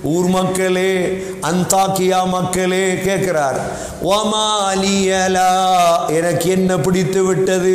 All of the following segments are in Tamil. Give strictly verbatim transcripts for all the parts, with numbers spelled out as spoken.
ஊர் மக்களே, அந்தாக்கியா மக்களே கேட்கிறார், வமாலியலா எனக்கு என்ன பிடித்து விட்டது,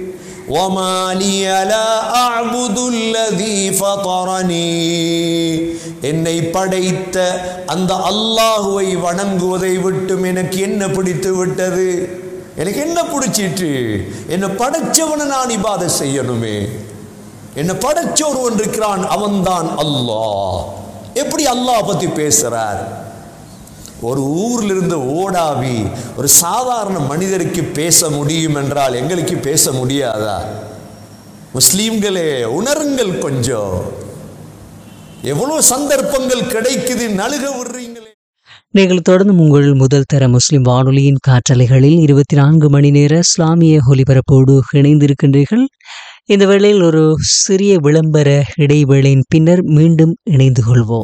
வமாலியலா அஅ்புதுல்லதீ ஃபதரனி என்னை படைத்த அந்த அல்லாஹுவை வணங்குவதை விட்டும் எனக்கு என்ன பிடித்து விட்டது, எனக்கு என்ன பிடிச்சிட்டு, என்னை படைச்சவனை நான் இபாதத் செய்யணுமே, என்னை படைச்ச ஒருவன் இருக்கிறான், அவன்தான் அல்லாஹ். எப்படி அல்லாஹ் பத்தி பேசுறார்? ஒரு ஊர்ல இருந்து ஓடாவி ஒரு சாதாரண மனிதருக்கு பேச முடியும் என்றால் எங்களுக்கு பேச முடியாதா? முஸ்லீம்களே உணருங்கள், கொஞ்சம் எவ்வளவு சந்தர்ப்பங்கள் கிடைக்குது, நழுக விடுறீங்களே. நீங்கள் தொடர்ந்து உங்கள் முதல் தர முஸ்லிம் வானொலியின் காற்றலைகளில் இருபத்தி நான்கு மணி நேர இஸ்லாமிய ஒலிபரப்போடு இணைந்திருக்கின்றீர்கள். இந்த வேளையில் ஒரு சிறிய விளம்பர இடைவேளையின் பின்னர் மீண்டும் இணைந்து கொள்வோம்.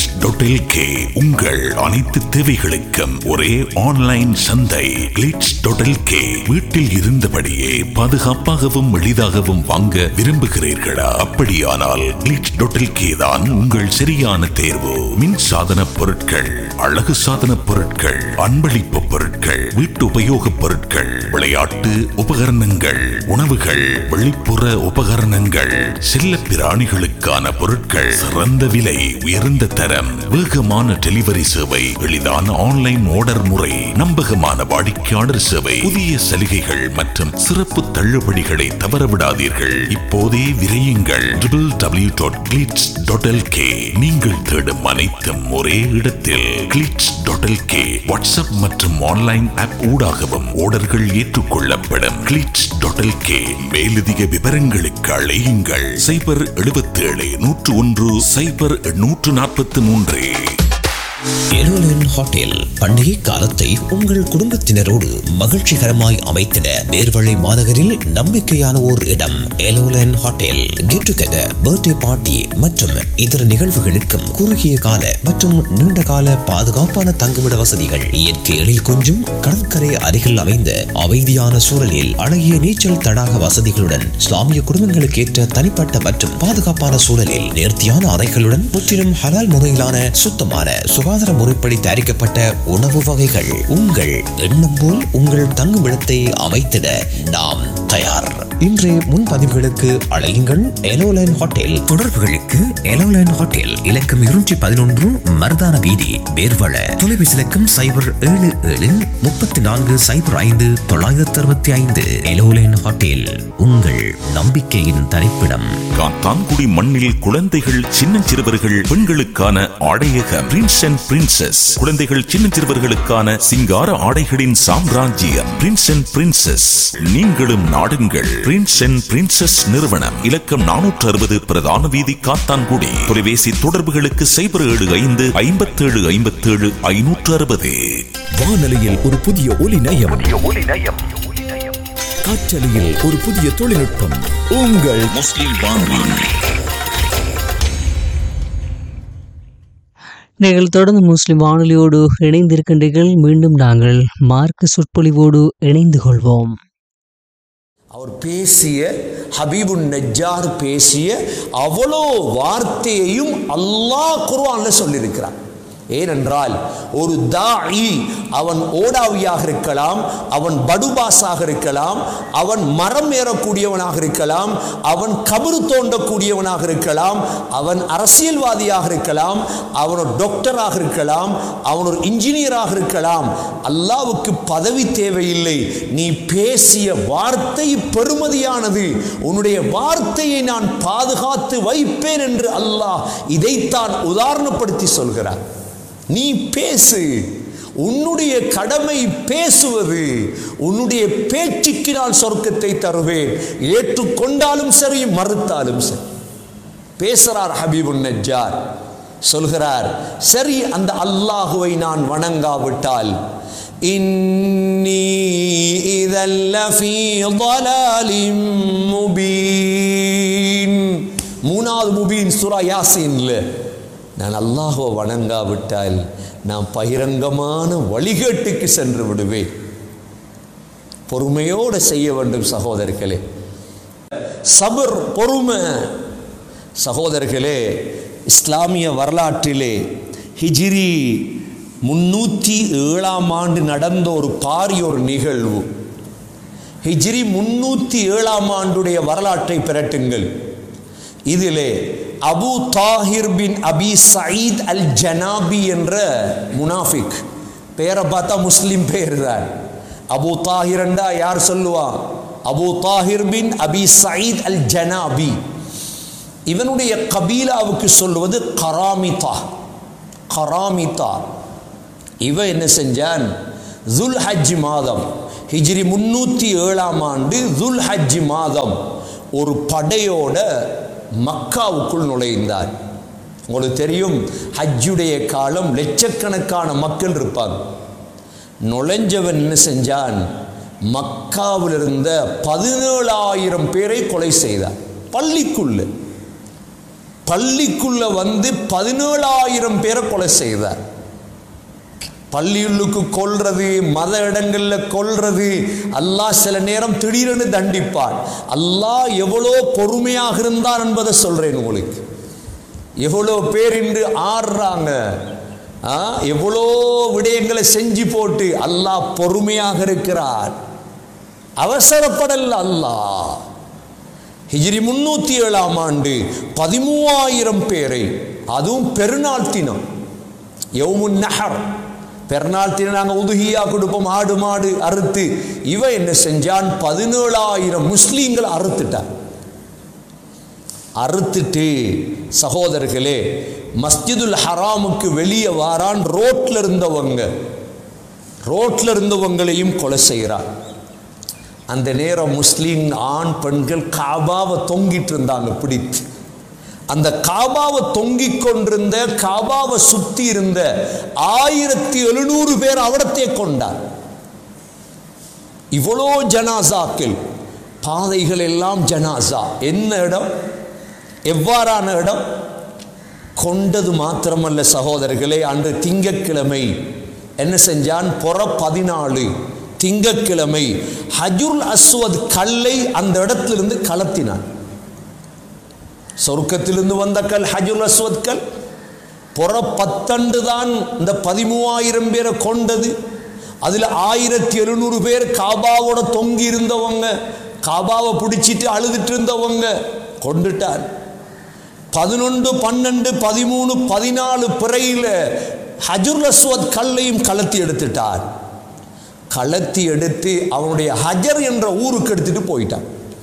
உங்கள் அனைத்து தேவைகளுக்கும் ஒரே ஆன்லைன் சந்தை கிளிட்ஸ் டாட் எல் கே. வீட்டில் இருந்தபடியே பாதுகாப்பாகவும் எளிதாகவும் வாங்க விரும்புகிறீர்களா? அப்படியானால் கிளிட்ஸ் டாட் எல் கே தான் உங்கள் சரியான தேர்வு. மின் சாதன பொருட்கள், அழகு சாதன பொருட்கள், அன்பளிப்பு பொருட்கள், வீட்டு உபயோக பொருட்கள், விளையாட்டு உபகரணங்கள், உணவுகள், வெளிப்புற உபகரணங்கள், செல்ல பிராணிகளுக்கான பொருட்கள், சிறந்த விலை, உயர்ந்த தரம், வேகமான டெலிவரி சேவை, எளிதான ஆன்லைன் ஆர்டர் முறை, நம்பகமான வாடிக்கையாளர் சேவை, புதிய சலுகைகள் மற்றும் சிறப்பு தள்ளுபடிகளை தவறவிடாதீர்கள். இப்போதே விரையுங்கள் W W W dot glitz dot L K. நீங்கள் தேடும் அனைத்தும் ஒரே இடத்தில் glitz dot L K. WhatsApp மற்றும் ஆன்லைன் ஆப் ஊடாகவும் ஆர்டர்கள் ஏற்றுக்கொள்ளப்படும். Glitz dot L K. மேலதிக விவரங்களுக்கு அழையுங்கள் சைபர் எழுபத்தி ஏழு நூற்று ஒன்று சைபர் நூற்று நாற்பத்தி மூன்று. எலோலன் ஹோட்டல் பண்டிகை காலத்தை உங்கள் குடும்பத்தினரோடு மகிழ்ச்சிகரமாய் அமைத்திட நேர்வழி மாநகரில் நம்பிக்கையான ஓர் இடம் எலோலன் hotel. Get together, birthday party மற்றும் இதர நிகழ்வுகளுக்கும் குறுகிய கால மற்றும் நீண்ட கால பாதுகாப்பான தங்குமிட வசதிகள், இயற்கை எழில் கொஞ்சம் கடற்கரை அருகில் அமைந்த அமைதியான சூழலில் அழகிய நீச்சல் தடாக வசதிகளுடன், இஸ்லாமிய குடும்பங்களுக்கு ஏற்ற தனிப்பட்ட மற்றும் பாதுகாப்பான சூழலில் நேர்த்தியான அறைகளுடன், முற்றிலும் ஹலால் முறையிலான சுத்தமான சுகாதார முறைப்படி தயாரிக்கப்பட்ட உணவு வகைகள். உங்கள் எண்ணம் போல் உங்கள் தங்குமிடத்தை அமைத்திட நாம் தயார். இன்றைய முன்பதிவுகளுக்கு அழையுங்கள் எலோலைன் ஹோட்டல். தொடர்புகளுக்கு எலோலைன் ஹோட்டல் இலக்கம் இருநூற்றி பதினொன்று மருதான வீதி, வேர்வள. தொலைபேசி இலக்கம் சைபர் ஏழு ஏழு முப்பத்தி நான்கு சைபர் ஐந்து தொள்ளாயிரத்தி அறுபத்தி ஐந்து. எலோலைன் ஹோட்டல், உங்கள் நம்பிக்கையின் தரிப்பிடம். காத்தான்குடி மண்ணில் குழந்தைகள், சின்னஞ்சிறுவர்கள், பெண்களுக்கான ஆடையகம் பிரின்ஸ் அண்ட் பிரின்சஸ். குழந்தைகள், சின்னஞ்சிறுவர்களுக்கான சிங்கார ஆடைகளின் சாம்ராஜ்யம் பிரின்ஸ் அண்ட் பிரின்சஸ். நீங்களும் நாடுங்கள் பிரின்ஸ் அண்ட் பிரின்சஸ் நிறுவனம். இலக்கம் நானூற்று அறுபது பிரதான வீதி, காத்தான்குடி. தொலைபேசி தொடர்புகளுக்கு சைபர் ஏழு ஐந்து ஐம்பத்தி ஏழு ஐம்பத்தி ஏழு ஐநூற்று அறுபது. வானொலியில் ஒரு புதிய ஒலி நயம், காற்றலையில் ஒரு புதிய தொழில்நுட்பம். உங்கள் முஸ்லிம் வானொலி. நீங்கள் தொடர்ந்து முஸ்லிம் வானொலியோடு இணைந்திருக்கின்றீர்கள். மீண்டும் நாங்கள் மார்க்க சொற்பொழிவோடு இணைந்து கொள்வோம். அவர் பேசிய, ஹபீபுன் நஜ்ஜார் பேசிய அவ்வளோ வார்த்தையையும் அல்லாஹ் குர்ஆன்ல சொல்லியிருக்கிறார். ஏனென்றால் ஒரு தாஇ அவன் ஓடாவியாக இருக்கலாம், அவன் படுபாஸாக இருக்கலாம், அவன் மரம் ஏறக்கூடியவனாக இருக்கலாம், அவன் கபரு தோண்டக்கூடியவனாக இருக்கலாம், அவன் அரசியல்வாதியாக இருக்கலாம், அவன் ஒரு டாக்டராக இருக்கலாம், அவன் ஒரு இன்ஜினியராக இருக்கலாம். அல்லாஹ்வுக்கு பதவி தேவையில்லை. நீ பேசிய வார்த்தை பெருமதியானது, உன்னுடைய வார்த்தையை நான் பாதுகாத்து வைப்பேன் என்று அல்லாஹ் இதைத்தான் உதாரணப்படுத்தி சொல்கிறார். நீ பேசு, உன்னுடைய கடமை பேசுவது. உன்னுடைய பேச்சுக்கு நான் சொர்க்கத்தை தருவேன், ஏற்றுக்கொண்டாலும் சரி மறுத்தாலும் சரி. பேசுறார் ஹபீபுன் நஜ்ஜார், சொல்கிறார், சரி அந்த அல்லாஹுவை நான் வணங்காவிட்டால் இன்னி இதல் லஃபீ ضلالிம் முபீன். மூணாவது முபீன் சூரா யாசீன்ல, நான் அல்லாஹ்வை வணங்காவிட்டால் நான் பகிரங்கமான வழிகேட்டுக்கு சென்று விடுவேன். பொறுமையோடு செய்ய வேண்டும் சகோதரர்களே. சபர், பொறுமை. சகோதரர்களே, இஸ்லாமிய வரலாற்றிலே ஹிஜ்ரி முன்னூற்றி ஏழாம் ஆண்டு நடந்த ஒரு பாரிய ஒரு நிகழ்வு. ஹிஜ்ரி முன்னூற்றி ஏழாம் ஆண்டுடைய வரலாற்றை பிரட்டுங்கள். இதிலே அபு தாஹிர் பின் அபி சயீத் அல் ஜனாபி என்ற முனாஃபிக், பேரை பார்த்தா முஸ்லிம் பேர் தான். அபு தாஹிர் என்றா யார் சொல்லுவா? அபு தாஹிர் பின் அபி சயீத் அல் ஜனாபி. இவனுடைய கபீலாவுக்கு சொல்லுவது கராமிதா. கராமிதா. இவன் என்ன செஞ்சான்? துல் ஹஜ் மாதம், ஹிஜ்ரி முன்னூற்றி ஏழாம் ஆண்டு துல் ஹஜ் மாதம் ஒரு படையோட மக்காவுக்குள் நுழைந்தார். உங்களுக்கு தெரியும், ஹஜ்ஜுடைய காலம் லட்சக்கணக்கான மக்கள் இருப்பாங்க. நுழைஞ்சவன் என்ன செஞ்சான்? மக்காவில் இருந்த பதினேழாயிரம் பேரை கொலை செய்தார். பள்ளிக்குள்ள பள்ளிக்குள்ள வந்து பதினேழாயிரம் பேரை கொலை செய்தார். பள்ளியுள்ளுக்கு கொல்றது, மத இடங்களில் கொல்றது, அல்லாஹ் சில நேரம் திடீரென்று தண்டிப்பான். அல்லாஹ் எவ்வளோ பொறுமையாக இருந்தார் என்பதை சொல்றேன் உங்களுக்கு. எவ்வளோ பேர் இன்று ஆடுறாங்க, எவ்வளோ விடயங்களை செஞ்சு போட்டு அல்லாஹ் பொறுமையாக இருக்கிறார். அவசரப்படல அல்லாஹ். ஹிஜ்ரி முன்னூற்றி ஏழாம் ஆண்டு பதிமூவாயிரம் பேரை, அதுவும் பெருநாள் தினம், யௌமுன் நஹர், பெருநாள் தினம் நாங்கள் உதுகியா கொடுப்போம், ஆடு மாடு அறுத்து. இவன் என்ன செஞ்சான்? பதினேழாயிரம் முஸ்லீம்களை அறுத்துட்டான். அறுத்துட்டு சகோதரர்களே, மஸ்ஜிதுல் ஹராமுக்கு வெளியே வாரான். ரோட்ல இருந்தவங்க ரோட்ல இருந்தவங்களையும் கொலை செய்கிறான். அந்த நேரம் முஸ்லீம் ஆண் பெண்கள் காபாவை தொங்கிட்டு இருந்தாங்க பிடித்து. அந்த காபாவை தொங்கிக் கொண்டிருந்த, காபாவை சுத்தி இருந்த ஆயிரத்தி எழுநூறு பேர் அவடத்தை கொண்டார். இவ்வளோ ஜனாசாக்கள், பாதைகள் எல்லாம் ஜனாசா. என்ன இடம்? எவ்வாறான இடம்? கொண்டது மாத்திரமல்ல சகோதரர்களே, அன்று திங்கக்கிழமை என்ன செஞ்சான்? பொற பதினாலு திங்கக்கிழமை ஹஜ்ருல் அஸ்வத் கல்லை அந்த இடத்திலிருந்து கலத்தினான். சொர்க்கத்திலிருந்து வந்த கல் ஹஜ்ருல் அஸ்வத் கல். பொற பத்தண்டு தான் இந்த பதிமூவாயிரம் பேரை கொண்டது. அதில் ஆயிரத்தி எழுநூறு பேர் காபாவோட தொங்கி இருந்தவங்க, காபாவை பிடிச்சிட்டு அழுதுட்டு இருந்தவங்க கொண்டுட்டார். பதினொன்று பன்னெண்டு பதிமூணு பதினாலு பிறையில் ஹஜ்ருல் அஸ்வத் கல்லையும் கலத்தி எடுத்துட்டார். கலத்தி எடுத்து அவனுடைய ஹஜர் என்ற ஊருக்கு எடுத்துட்டு போயிட்டான்.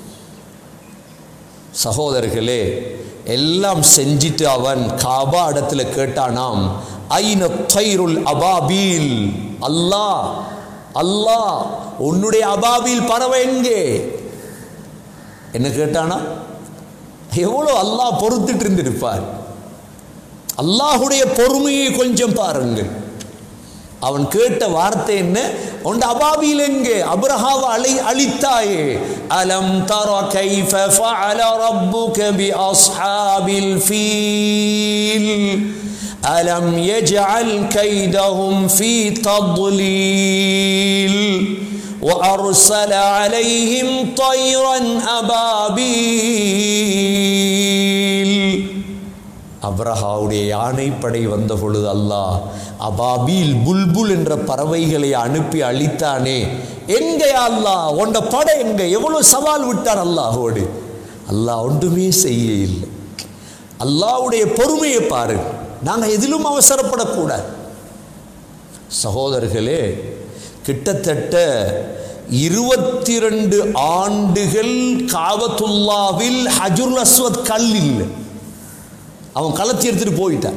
சகோதரர்களே, எல்லாம் செஞ்சிட்டு அவன் காபா இடத்துல கேட்டானாம், ஐன தைருல் அபாபீல், அல்லாஹ் அல்லாஹ் உன்னுடைய அபாபீல் பறவை எங்கே? என்ன கேட்டானா? எவ்வளோ அல்லாஹ் பொறுத்துட்டு இருந்திருப்பார். அல்லாஹுடைய பொறுமையை கொஞ்சம் பாருங்கள். அவன் கேட்ட வார்த்தை என்ன? உன் அபாபீல் எங்கே? அப்ரஹாவை அழி அழித்தாயே. அலம் தர கைஃப ஃபஅல ரப்புக பி அஸ்ஹாபில் ஃபீல் அலம் யஜ்அல் கைதஹும் ஃபீ தضلீல் وأرسل عليهم طيرا أبابيل. அப்ரஹாவுடைய யானைப்படை வந்த பொழுது அல்லாஹ் அபாபீல் புல்புல் என்ற பறவைகளை அனுப்பி அழித்தானே. எங்கே அல்லாஹ்? உண்ட படை எங்க? எவ்வளவு சவால் விட்டார் அல்லாஹோடு. அல்லாஹ் ஒன்றுமே செய்ய இல்லை. அல்லாஹ்வுடைய பொறுமையை பாரு. நாங்கள் எதிலும் அவசரப்படக்கூடாது. சகோதரர்களே, கிட்டத்தட்ட இருபத்தி ரெண்டு ஆண்டுகள் காபத்துல்லாவில் ஹஜ்ருல் அஸ்வத் கல் இல்லை. அவன் களத்தி எடுத்துட்டு போயிட்டான்.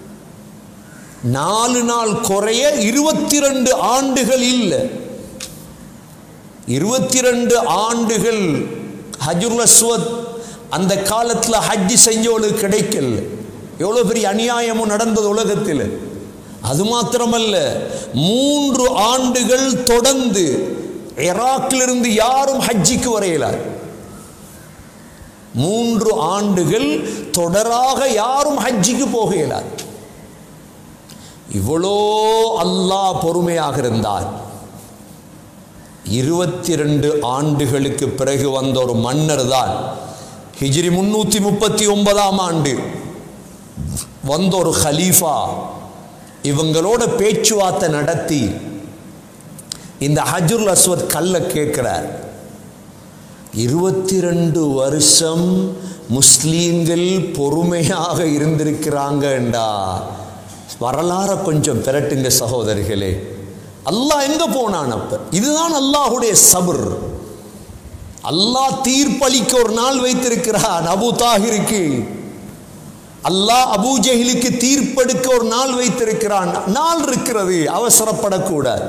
நாலு நாள் குறைய இருபத்தி ரெண்டு ஆண்டுகள் இல்லை. இருபத்தி ரெண்டு ஆண்டுகள் ஹஜ்ருல் அஸ்வத் அந்த காலத்தில் ஹஜ் செஞ்சவளுக்கு கிடைக்கல. எவ்வளோ பெரிய அநியாயமும் நடந்தது உலகத்தில். அது மாத்திரமல்ல, மூன்று ஆண்டுகள் தொடர்ந்து ஈராக்கிலிருந்து யாரும் ஹஜ்ஜிக்கு வரையலார். மூன்று ஆண்டுகள் தொடராக யாரும் ஹஜ்ஜிக்கு போக இயலாது. இவ்வளோ அல்லாஹ் பொறுமையாக இருந்தார். இருபத்தி ரெண்டு ஆண்டுகளுக்கு பிறகு வந்த ஒரு மன்னர் தான் ஹிஜ்ரி முன்னூற்றி முப்பத்தி ஒன்பதாம் ஆண்டு வந்த ஒரு ஹலீஃபா இவங்களோட பேச்சுவார்த்தை நடத்தி இந்த ஹஜ்ருல் அஸ்வத் கல்லை கேட்கிறார். இருபத்தி ரெண்டு வருஷம் முஸ்லீம்கள் பொறுமையாக இருந்திருக்கிறாங்கண்டா வரலாறு கொஞ்சம் பெரட்டுங்க சகோதரிகளே. அல்லாஹ் எங்க போனான் அப்ப? இதுதான் அல்லாஹுடைய சபர். அல்லாஹ் தீர்ப்பளிக்க ஒரு நாள் வைத்திருக்கிறான். அபு தாஹிருக்கு அல்லாஹ் அபூ ஜஹிலுக்கு தீர்ப்பெடுக்க ஒரு நாள் வைத்திருக்கிறான். நாள் இருக்கிறது, அவசரப்படக்கூடாது.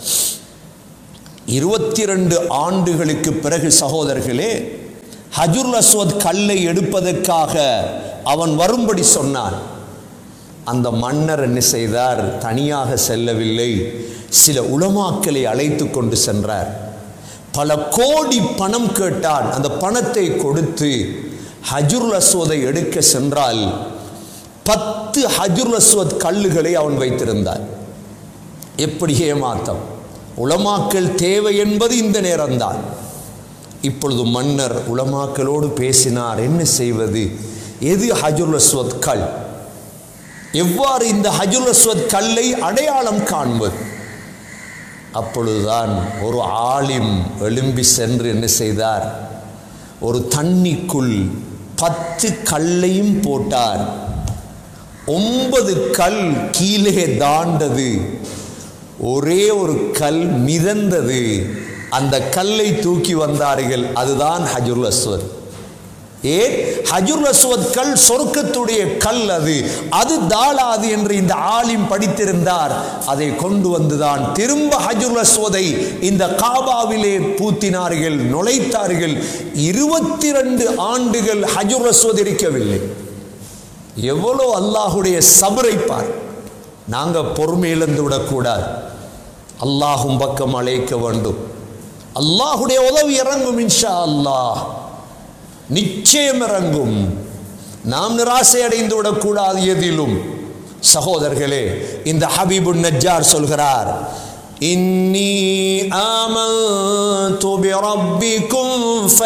இருபத்தி ரெண்டு ஆண்டுகளுக்கு பிறகு சகோதரர்களே, ஹஜ்ருல் அஸ்வத் கல்லை எடுப்பதற்காக அவன் வரும்படி சொன்னான். அந்த மன்னர் என்ன செய்தார்? தனியாக செல்லவில்லை, சில உலமாக்களை அழைத்து கொண்டு சென்றார். பல கோடி பணம் கேட்டான். அந்த பணத்தை கொடுத்து ஹஜ்ருல் அஸ்வதை எடுக்க சென்றால் பத்து ஹஜ்ருல் அஸ்வத் கல்லுகளை அவன் வைத்திருந்தான். எப்படி ஏமாத்தம்! உலமாக்கள் தேவை என்பது இந்த நேரம்தான். இப்பொழுது மன்னர் உலமாக்களோடு பேசினார். என்ன செய்வது? எது ஹஜ்ருல் அஸ்வத் கல்? எவ்வாறு இந்த ஹஜ்ருல் அஸ்வத் கல்லை அடையாளம் காண்பது? அப்பொழுதுதான் ஒரு ஆலிம் எழும்பி சென்று என்ன செய்தார்? ஒரு தண்ணிக்குள் பத்து கல்லையும் போட்டார். ஒன்பது கல் கீழே தாண்டது, ஒரே ஒரு கல் மிதந்தது. அந்த கல்லை தூக்கி வந்தார்கள். அதுதான் ஹஜ்ருல் அஸ்வத். ஏன்? ஹஜ்ருல் அஸ்வத் கல் சொர்க்கத்துடைய கல். அது அது தாளாது என்று இந்த ஆலிம் படித்திருந்தார். அதை கொண்டு வந்துதான் திரும்ப ஹஜ்ருல் அஸ்வதை இந்த காபாவிலே பூத்தினார்கள், நுழைத்தார்கள். இருபத்தி ரெண்டு ஆண்டுகள் ஹஜ்ருல் அஸ்வத் இருக்கவில்லை. எவ்வளோ அல்லாஹுடைய சபரை பார். நாங்கள் பொறுமை இழந்து விடக்கூடாது. அல்லாஹும் பக்கம் அழைக்க வேண்டும். அல்லாஹுடைய உதவி இறங்கும், இன்ஷா அல்லாஹ் நிச்சயம் இறங்கும். நாம் நிராசை அடைந்து விடக்கூடாது எதிலும். சகோதரர்களே, இந்த ஹபீபுன் நஜ்ஜார் சொல்கிறார், இன்னி ஆமன்து பிரப்பிக்கும்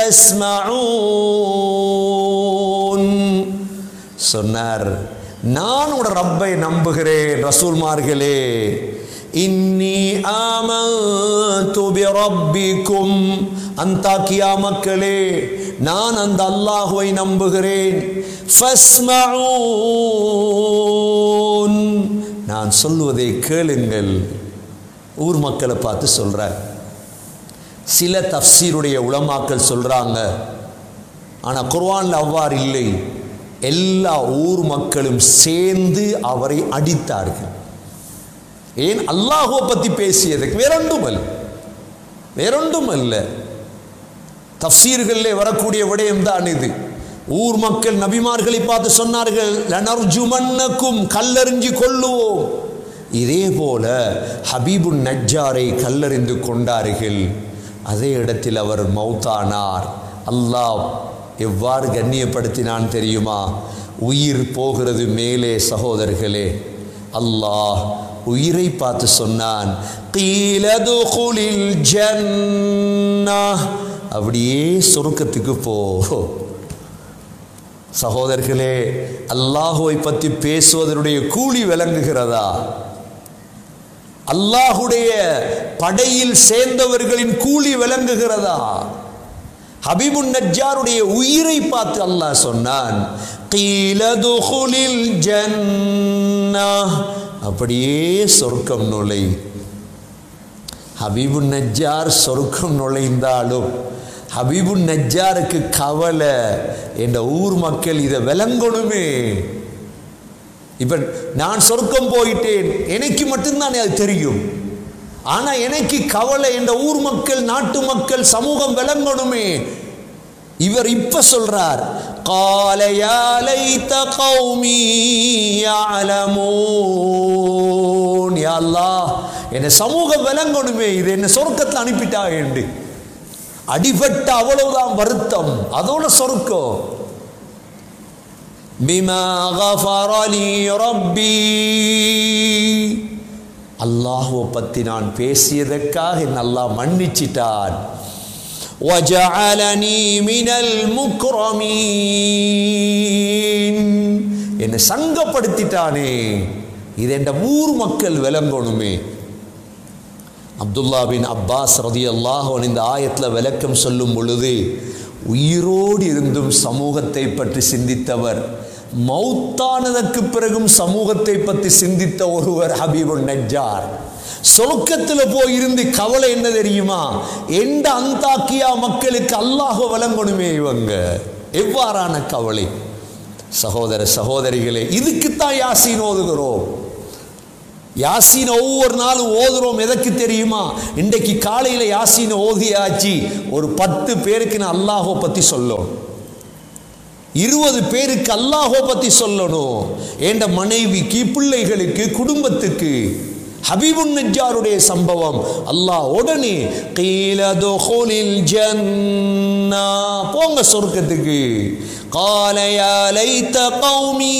ஃபஸ்மஊன். சொன்னார், நான் உடைய ரப்பை நம்புகிறேன். ரசூல்மார்களே, இன்னி ஆமன்து பிரப்பிக்கும், அந்தாக்கியா மக்களே, நான் அந்த அல்லாஹுவை நம்புகிறேன். ஃபஸ்மஊன், நான் சொல்வதை கேளுங்கள். ஊர் மக்களை பார்த்து சொல்றார். சில தஃப்சீருடைய உலமாக்கள் சொல்றாங்க, ஆனால் குர்ஆன்ல அவ்வாறு இல்லை. எல்லா ஊர் மக்களும் சேர்ந்து அவரை அடித்தார்கள். ஏன்? அல்லாஹுவை பற்றி பேசியதுக்கு. வேறொன்றும் அல்ல, வேறொன்றும் அல்ல. தஃப்சீர்களிலே வரக்கூடிய விடயம் தான் இது. ஊர் மக்கள் நபிமார்களை பார்த்து சொன்னார்கள், லனர்ஜுமன்னக்கும், கல்லறிஞ்சு கொள்ளுவோம். இதே போல ஹபீபுன் நஜ்ஜாரை கல்லறிந்து கொண்டார்கள். அதே இடத்தில் அவர் மௌத்தானார். அல்லாஹ் எவ்வாறு கண்ணியப்படுத்தினான் தெரியுமா? உயிர் போகிறது மேலே சகோதரர்களே. அல்லாஹ் உயிரை பார்த்து சொன்னான், கீலதுகுலில் ஜன்னஹ், அப்படியே சொர்க்கத்துக்கு போ. சகோதரர்களே, அல்லாஹுவை பற்றி பேசுவதனுடைய கூலி விளங்குகிறதா? அல்லாஹுடைய படையில் சேர்ந்தவர்களின் கூலி விளங்குகிறதா? ஹபீபுன் நஜ்ஜாருடைய உயிரை பார்த்து அல்லாஹ் சொன்னான், கீலதுகுலில் ஜன்னஹ், அப்படியே சொர்க்கம் நுழை. ஹபீபுன் நஜ்ஜார் சொர்க்கம் நுழைந்தாலும் ஹபீபுன் நஜ்ஜாருக்கு கவலை, என்ற ஊர் மக்கள் இதை விளங்கணுமே. இப்ப நான் சொர்க்கம் போயிட்டேன், எனக்கு மட்டும்தான் அது தெரியும். ஆனா எனக்கு கவலை, என்ற ஊர் மக்கள், நாட்டு மக்கள், சமூகம் விளங்கணுமே. இவர் இப்ப சொல்றார், قال يا ليت قومي يعلمون. யா அல்லாஹ், என்ன சமூகம் விளங்கணுமே, இது என்ன சொர்க்கத்தில் அனுப்பிட்டா என்று. அடிபட்ட அவ்வளவுதான் வருத்தம், அதோட சொர்க்கம். பிமா கஃபர லி ரப்பி, அல்லாஹ்வை பற்றி நான் பேசியதற்காக என்ன அல்லாஹ் மன்னிச்சிட்டான். வஜஅலனி மினல் முக்ரமீன், என்னை சங்கப்படுத்திட்டானே, இது என்ற ஊர் மக்கள் விளங்கணுமே. அப்துல்லா பின் அப்பாஸ் ரலியல்லாஹு அன்ஹு இந்த ஆயத்தில் விளக்கம் சொல்லும் பொழுது, உயிரோடு இருந்தும் சமூகத்தை பற்றி சிந்தித்தவர், மௌத்தானதற்கு பிறகும் சமூகத்தை பற்றி சிந்தித்த ஒருவர் ஹபீபுன் நஜ்ஜார். சொர்க்கத்தில் போய் இருந்து கவலை என்ன தெரியுமா, எந்த அந்தாக்கியா மக்களுக்கு அல்லாஹ் வழங்கணுமே. இவங்க எவ்வாறான கவலை. சகோதர சகோதரிகளே, இதுக்குத்தான் யாசீன் ஓதுகிறோம். யாசீன் ஒவ்வொரு நாளும் ஓதுறோம். எதற்கு தெரியுமா? இன்றைக்கு காலையில் யாசீன் ஓதியாச்சு, ஒரு பத்து பேருக்கு நான் அல்லாஹோ பற்றி சொல்லணும், இருபது பேருக்கு அல்லாஹோ பற்றி சொல்லணும், என்ற மனைவிக்கு, பிள்ளைகளுக்கு, குடும்பத்துக்கு. ஹபீபுன் நஜ்ஜாருடைய சம்பவம், அல்லாஹ் உடனே கீல துஹுலில் ஜன்னா, போங்க சொர்க்கத்துக்கு. قال يا ليت قومي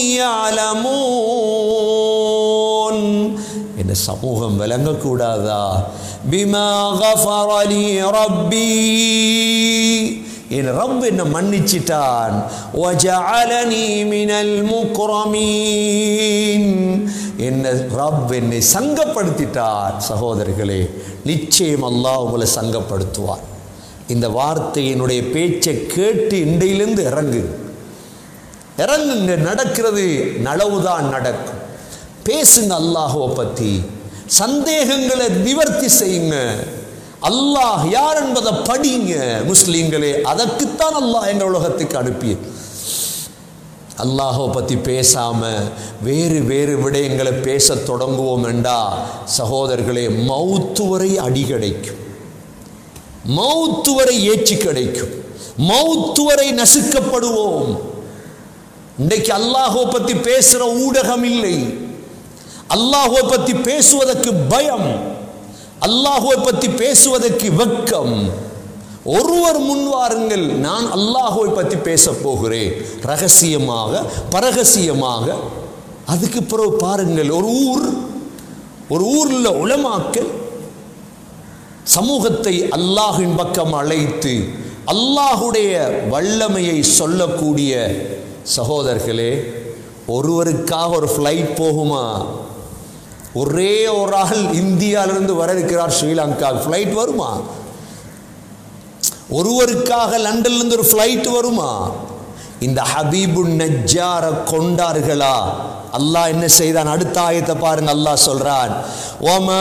يعلمون, என்ன சமூகம் விளங்கக்கூடாதா? பிமா غفر لي ربي, என் ரப் என்ன மன்னிச்சிட்டான். وجعلني من المكرمين, என்ன ரப் என்னை சங்கப்படுத்திட்டார். சகோதரர்களே, நிச்சயம் அல்லாஹ் உங்களை சங்கப்படுத்துவார். இந்த வார்த்தையினுடைய பேச்சை கேட்டு இன்றையிலிருந்து இறங்கு இறங்குங்க. நடக்கிறது நலவுதான் நடக்கும். பேசுங்க அல்லாஹ்வை பற்றி, சந்தேகங்களை நிவர்த்தி செய்யுங்க. அல்லாஹ் யார் என்பதை படிங்க முஸ்லீம்களே. அதற்குத்தான் அல்லாஹ் எங்கள் உலகத்துக்கு அனுப்பிய. அல்லாஹை பற்றி பேசாம வேறு வேறு விடயங்களை பேச தொடங்குவோம் என்றா சகோதரர்களே, மௌத்து வரை அடி கிடைக்கும், மௌத்து வரை ஏச்சி கிடைக்கும், மௌத்து வரை நசுக்கப்படுவோம். இன்றைக்கு அல்லாஹை பற்றி பேசுகிற ஊடகம் இல்லை. அல்லாஹை பற்றி பேசுவதற்கு பயம், அல்லாஹை பற்றி பேசுவதற்கு வெட்கம். ஒருவர் முன்வாருங்கள், நான் அல்லாஹை பற்றி பேச போகிறேன், ரகசியமாக பரகசியமாக. அதுக்கு பிறகு பாருங்கள், ஒரு ஊர் ஒரு ஊரில் உலமாக்கள் சமூகத்தை அல்லாஹின் பக்கம் அழைத்து அல்லாஹுடைய வல்லமையை சொல்லக்கூடிய சகோதரர்களே, ஒருவருக்காக ஒரு ஃப்ளைட் போகுமா? ஒரே ஒரு ஆள் இந்தியாவிலிருந்து வர இருக்கிறார் ஸ்ரீலங்கா, ஃப்ளைட் வருமா? ஒருவருக்காக லண்டன்லேருந்து ஒரு ஃப்ளைட் வருமா? இந்த ஹபீபுன் நஜ்ஜாரை கொண்டார்களா? அல்லாஹ் என்ன செய்தான்? அடுத்த ஆயத்தை பாருங்க. அல்லாஹ் சொல்றான்,